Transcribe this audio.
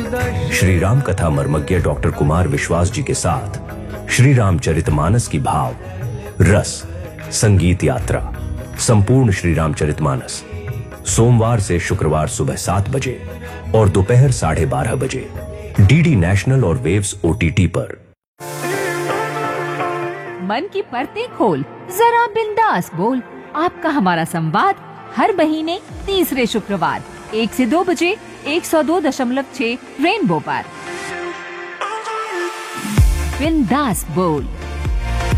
श्री राम कथा मर्मज्ञ डॉक्टर कुमार विश्वास जी के साथ श्री रामचरितमानस की भाव रस संगीत यात्रा संपूर्ण श्री रामचरितमानस सोमवार से शुक्रवार सुबह 7 बजे और दोपहर 12:30 बजे डीडी नेशनल और वेव्स OTT पर। मन की परतें खोल, जरा बिंदास बोल। आपका हमारा संवाद हर महीने तीसरे शुक्रवार 1 से 2 बजे 102.6 रेनबो पर। बिंदास बोल।